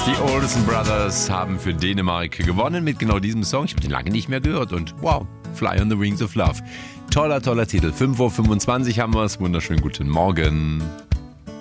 Die Olsen Brothers haben für Dänemark gewonnen mit genau diesem Song. Ich habe den lange nicht mehr gehört und wow, Fly on the Wings of Love. Toller Titel. 5:25 Uhr haben wir es. Wunderschönen guten Morgen.